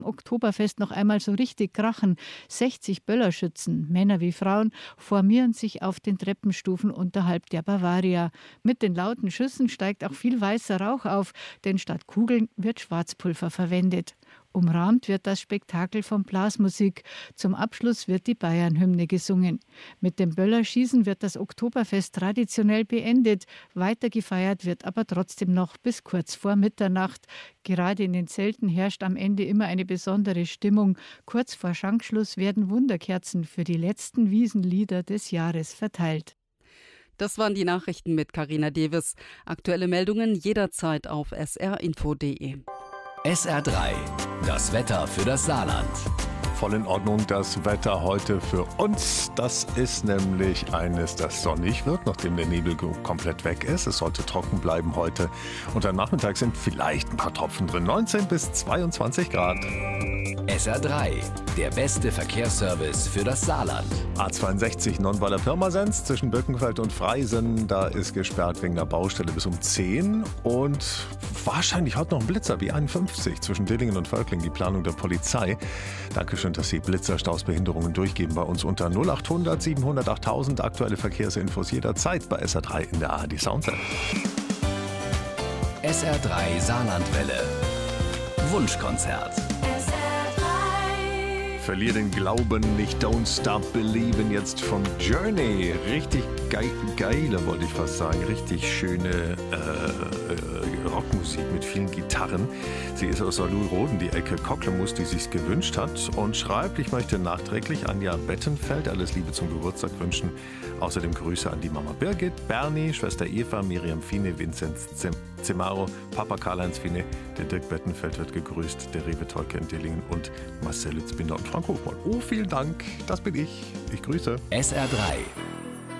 Oktoberfest noch einmal so richtig krachen. 60 Böllerschützen, Männer wie Frauen, formieren sich auf den Treppenstufen unterhalb der Bavaria. Mit den lauten Schüssen steigt auch viel weißer Rauch auf, denn statt Kugeln wird Schwarzpulver verwendet. Umrahmt wird das Spektakel von Blasmusik. Zum Abschluss wird die Bayern-Hymne gesungen. Mit dem Böllerschießen wird das Oktoberfest traditionell beendet. Weiter gefeiert wird aber trotzdem noch bis kurz vor Mitternacht. Gerade in den Zelten herrscht am Ende immer eine besondere Stimmung. Kurz vor Schankschluss werden Wunderkerzen für die letzten Wiesenlieder des Jahres verteilt. Das waren die Nachrichten mit Carina Devis. Aktuelle Meldungen jederzeit auf srinfo.de. SR3, das Wetter für das Saarland. Voll in Ordnung das Wetter heute für uns. Das ist nämlich eines, das sonnig wird, nachdem der Nebel komplett weg ist. Es sollte trocken bleiben heute. Und am Nachmittag sind vielleicht ein paar Tropfen drin. 19 bis 22 Grad. SR3, der beste Verkehrsservice für das Saarland. A62 Nonnweiler Pirmasens zwischen Birkenfeld und Freisen. Da ist gesperrt wegen der Baustelle bis um 10. Und wahrscheinlich heute noch ein Blitzer, B51 zwischen Dillingen und Völkling. Die Planung der Polizei. Dankeschön, dass Sie Blitzerstausbehinderungen durchgeben bei uns unter 0800 700 8000. Aktuelle Verkehrsinfos jederzeit bei SR3 in der ARD Soundset. SR3 Saarlandwelle. Wunschkonzert. Verlier den Glauben nicht, Don't Stop Believin' jetzt von Journey. Richtig geile, wollte ich fast sagen. Richtig schöne Rockmusik mit vielen Gitarren. Sie ist aus Saarlouis-Roden, die Ecke Cocklemus, die sich's gewünscht hat. Und schreibt, ich möchte nachträglich Anja Bettenfeld alles Liebe zum Geburtstag wünschen. Außerdem Grüße an die Mama Birgit, Bernie, Schwester Eva, Miriam Fine, Vinzenz Zemaro, Papa Karl-Heinz Fine, der Dirk Bettenfeld wird gegrüßt, der Rewe Tolke in Dillingen und Marcel Litzbinder und Frank Hofmann. Oh, vielen Dank, das bin ich. Ich grüße. SR3